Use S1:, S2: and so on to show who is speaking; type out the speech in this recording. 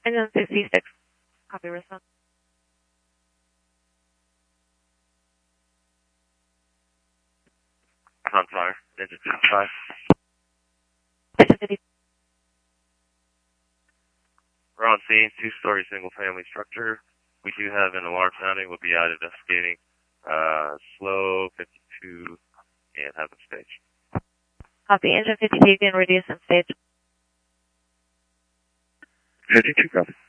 S1: Engine 66. Copy response.
S2: On fire. Engine 55.
S1: Engine 50.
S2: We're on scene, two-story single-family structure. We do have an alarm sounding. We'll be out investigating. Slow 52 and have them stage.
S1: Copy. Engine 52 being reduced and stage.
S2: 52, copy.